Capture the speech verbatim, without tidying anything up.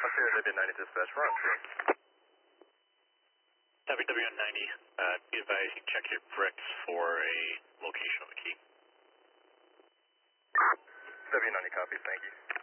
W ninety dispatch, we're on scene. Copy W ninety, uh, be advised you check your bricks for a location of the key. W ninety copies, thank you.